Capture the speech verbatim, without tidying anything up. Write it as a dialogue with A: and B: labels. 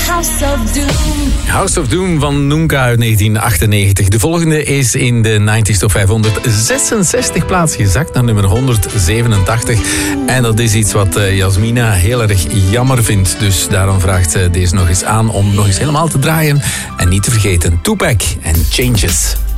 A: House of Doom.
B: House of Doom van Nunca uit negentien achtennegentig. De volgende is in de negentig Top vijfhonderd zesenzestig plaats gezakt naar nummer honderdzevenentachtig. En dat is iets wat uh, Jasmina heel erg jammer vindt. Dus daarom vraagt uh, deze nog eens aan om nog eens helemaal te draaien. En niet te vergeten, Tupac en Changes.